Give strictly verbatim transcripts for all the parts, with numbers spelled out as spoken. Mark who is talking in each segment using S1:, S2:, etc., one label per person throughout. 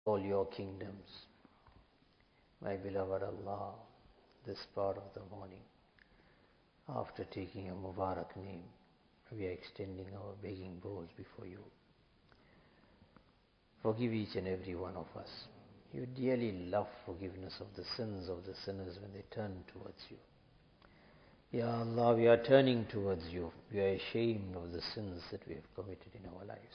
S1: all your kingdoms. My beloved Allah, this part of the morning, after taking a Mubarak name, we are extending our begging bowls before you. Forgive each and every one of us. You dearly love forgiveness of the sins of the sinners when they turn towards you. Ya Allah, we are turning towards you. We are ashamed of the sins that we have committed in our lives.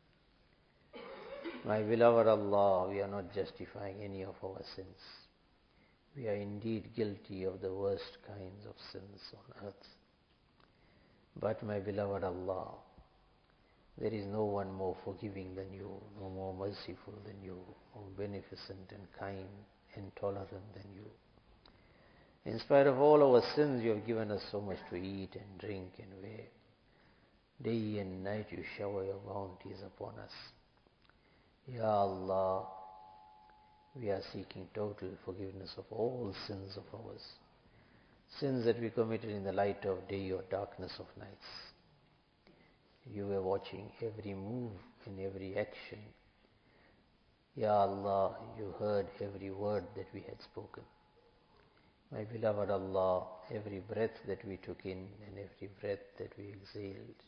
S1: My beloved Allah, we are not justifying any of our sins. We are indeed guilty of the worst kinds of sins on earth. But my beloved Allah, there is no one more forgiving than you, no more merciful than you, more beneficent and kind and tolerant than you. In spite of all our sins, you have given us so much to eat and drink and wear. Day and night you shower your bounties upon us. Ya Allah, we are seeking total forgiveness of all sins of ours. Sins that we committed in the light of day or darkness of nights. You were watching every move and every action. Ya Allah, you heard every word that we had spoken. My beloved Allah, every breath that we took in and every breath that we exhaled.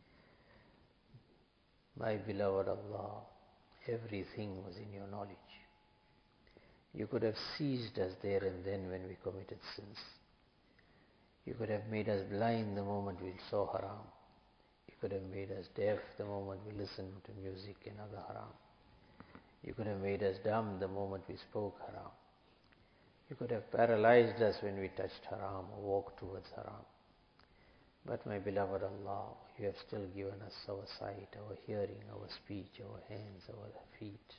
S1: My beloved Allah, everything was in your knowledge. You could have seized us there and then when we committed sins. You could have made us blind the moment we saw haram. You could have made us deaf the moment we listened to music and other haram. You could have made us dumb the moment we spoke haram. You could have paralyzed us when we touched haram or walked towards haram. But my beloved Allah, you have still given us our sight, our hearing, our speech, our hands, our feet.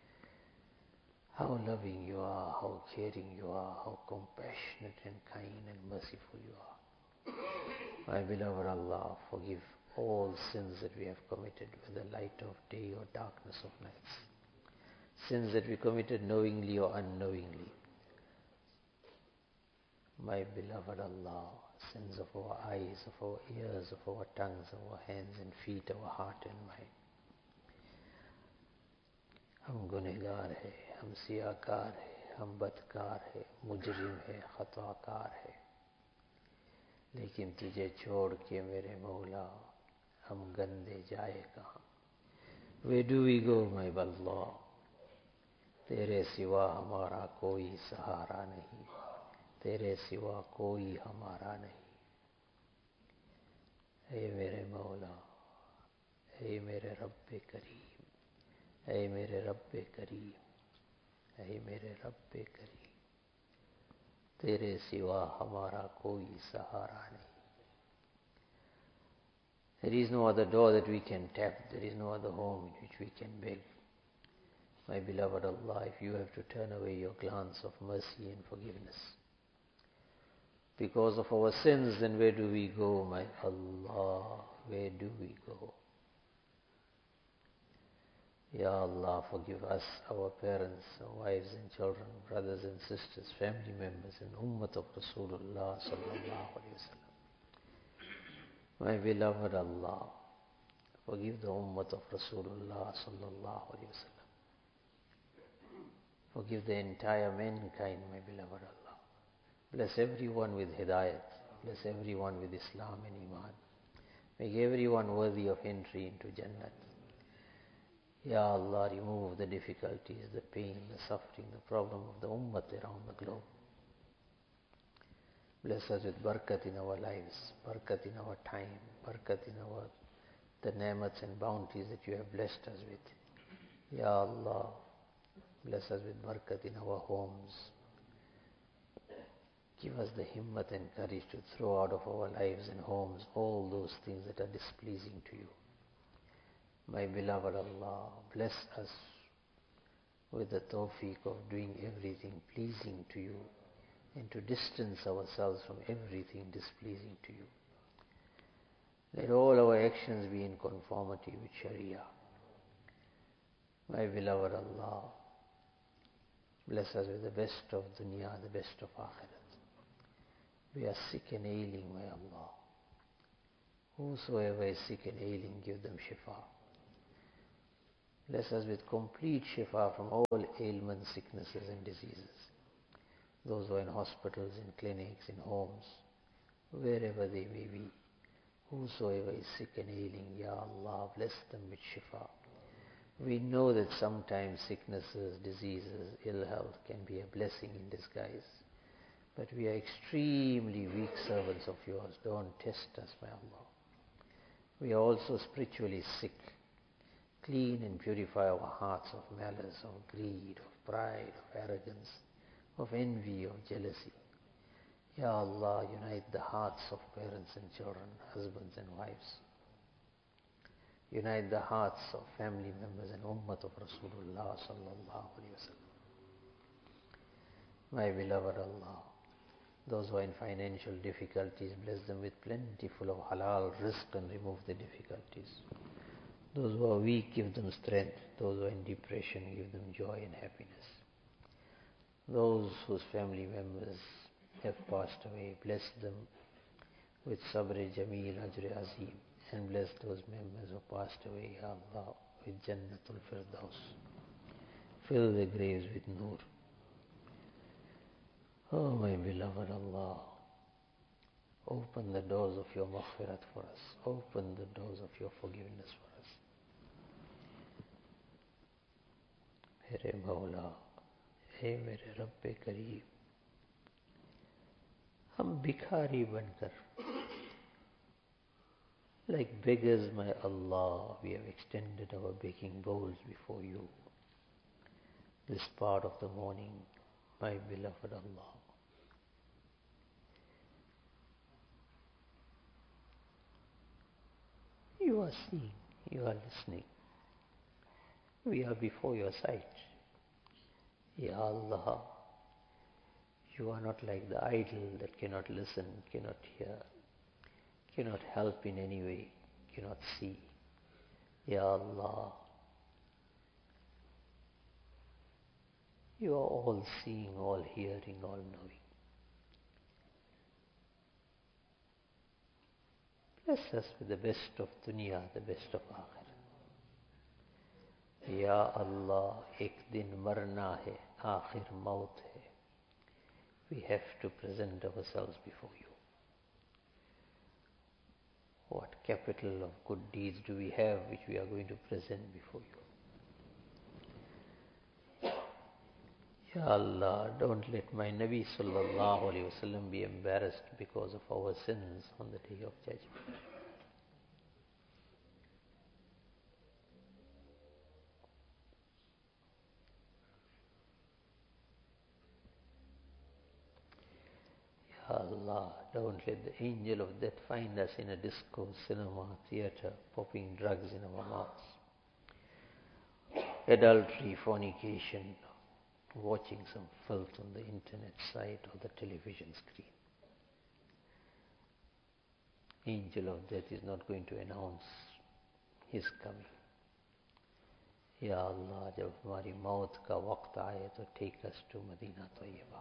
S1: How loving you are, how caring you are, how compassionate and kind and merciful you are. My beloved Allah, forgive all sins that we have committed, whether light of day or darkness of nights. Sins that we committed knowingly or unknowingly. My beloved Allah, sins of our eyes, of our ears, of our tongues, of our hands and feet, our heart and mind. हम गुनहगार है, हम सियाकार है, हम बदकार है, मुजरिम है, खताकार है. लेकिन तुझे छोड़ के मेरे मौला, हम गंदे जाए कहाँ? Where do we go, my Allah? तेरे सिवा हमारा कोई सहारा नहीं. तेरे सिवा कोई हमारा नहीं. ऐ मेरे मौला, ऐ मेरे रब्बे करीम, ऐ मेरे रब्बे करीम, ऐ मेरे रब्बे करीम, तेरे सिवा हमारा कोई सहारा नहीं. There is no other door that we can tap. There is no other home in which we can beg. My beloved Allah, if you have to turn away your glance of mercy and forgiveness because of our sins, then where do we go, my Allah? Where do we go? Ya Allah, forgive us, our parents, our wives and children, brothers and sisters, family members, and Ummah of Rasulullah sallallahu alayhi wa sallam. My beloved Allah, forgive the Ummah of Rasulullah sallallahu alayhi wa sallam. Forgive the entire mankind, my beloved Allah. Bless everyone with Hidayat. Bless everyone with Islam and Iman. Make everyone worthy of entry into Jannat. Ya Allah, remove the difficulties, the pain, the suffering, the problem of the Ummah around the globe. Bless us with barakat in our lives, barakat in our time, barakat in our the ni'mats and bounties that you have blessed us with. Ya Allah, bless us with barakat in our homes. Give us the himmat and courage to throw out of our lives and homes all those things that are displeasing to you. My beloved Allah, bless us with the tawfiq of doing everything pleasing to you and to distance ourselves from everything displeasing to you. Let all our actions be in conformity with Sharia. My beloved Allah, bless us with the best of dunya, the best of akhirat. We are sick and ailing, my Allah. Whosoever is sick and ailing, give them shifa. Bless us with complete shifa from all ailments, sicknesses and diseases. Those who are in hospitals, in clinics, in homes, wherever they may be, whosoever is sick and ailing, Ya Allah, bless them with shifa. We know that sometimes sicknesses, diseases, ill health can be a blessing in disguise. But we are extremely weak servants of yours. Don't test us, my Allah. We are also spiritually sick. Clean and purify our hearts of malice, of greed, of pride, of arrogance, of envy, of jealousy. Ya Allah, unite the hearts of parents and children, husbands and wives. Unite the hearts of family members and ummat of Rasulullah sallallahu alayhi wa sallam. My beloved Allah, those who are in financial difficulties, bless them with plentiful of halal rizq and remove the difficulties. Those who are weak, give them strength. Those who are in depression, give them joy and happiness. Those whose family members have passed away, bless them with sabr jameel ajr azim, and bless those members who passed away, Ya Allah, with Jannatul Firdaus. Fill the graves with nur. Oh my beloved Allah, open the doors of your maghfirat for us. Open the doors of your forgiveness for us. मेरे मौला, हे मेरे रब्ब करीम, हम भिखारी बनकर, like beggars, my Allah, we have extended our begging bowls before you. This part of the morning, my beloved Allah, you are seeing, you are listening. We are before your sight. Ya Allah, you are not like the idol that cannot listen, cannot hear, cannot help in any way, cannot see. Ya Allah, you are all seeing, all hearing, all knowing. Bless us with the best of dunya, the best of akhirah. Ya Allah, ek din marna hai, akhir maut hai. We have to present ourselves before you. What capital of good deeds do we have which we are going to present before you? Ya Allah, don't let my Nabi sallallahu alayhi wa sallam be embarrassed because of our sins on the day of judgment. Ya Allah, don't let the angel of death find us in a disco, cinema, theatre, popping drugs in our mouths. Adultery, fornication, watching some filth on the internet site or the television screen. Angel of death is not going to announce his coming. Ya Allah, jab hamari maut ka waqt aaye to take us to Madina Tayyibah,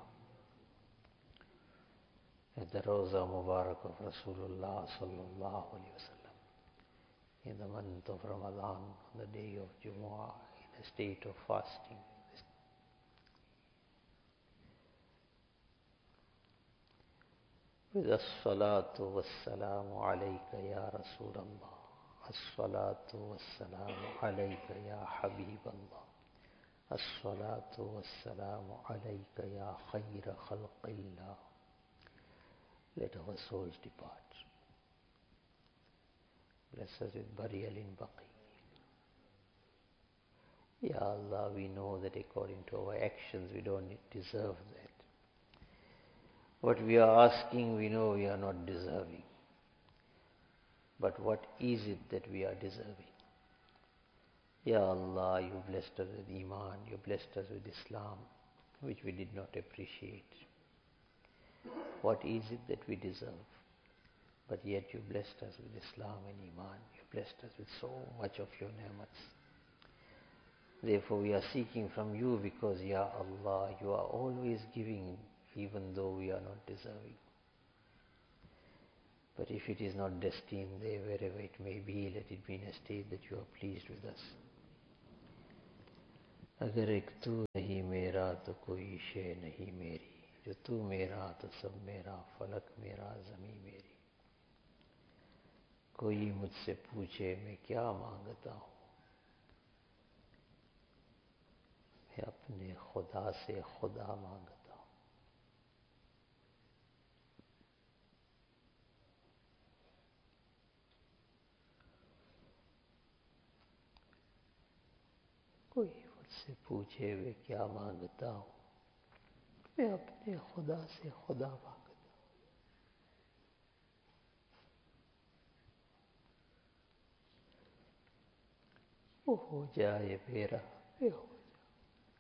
S1: at the Rawza Mubarak of Rasulullah sallallahu alayhi wa sallam, in the month of Ramadan, on the day of Jumu'ah, in a state of fasting. With as-salatu was-salamu alayka ya Rasulallah, as-salatu was-salamu alayka ya Habiballah, as-salatu was-salamu alayka ya khayra khalqillah. Let our souls depart. Bless us with burial in Baqi. Ya Allah, we know that according to our actions we don't deserve that. What we are asking, we know we are not deserving. But what is it that we are deserving? Ya Allah, you blessed us with Iman, you blessed us with Islam, which we did not appreciate. What is it that we deserve? But yet you blessed us with Islam and Iman. You blessed us with so much of your ni'mats. Therefore we are seeking from you because, Ya Allah, you are always giving even though we are not deserving. But if it is not destined there, wherever it may be, let it be in a state that you are pleased with us. अगर एक तू नहीं मेरा तो कोई शे नहीं मेरी, जो तू मेरा तो सब मेरा, फलक मेरा ज़मी मेरी। कोई मुझसे पूछे मैं क्या मांगता हूँ, मैं अपने खुदा से खुदा मांगता हूँ। कोई मुझसे पूछे मैं क्या मांगता हूँ, मैं अपने खुदा से खुदा मांगता हूँ। वो हो जाए मेरा, मैं हो